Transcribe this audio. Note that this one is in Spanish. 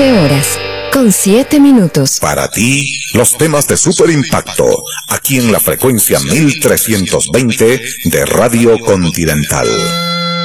12:07. Para ti, los temas de super impacto, aquí en la frecuencia 1320 de Radio Continental.